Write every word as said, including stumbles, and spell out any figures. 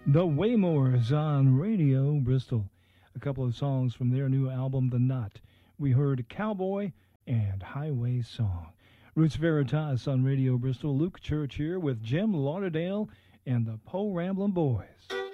The Waymores on Radio Bristol. A couple of songs from their new album, The Knot. We heard Cowboy and Highway Song. Roots Veritas on Radio Bristol. Luke Church here with Jim Lauderdale and the Po Ramblin' Boys.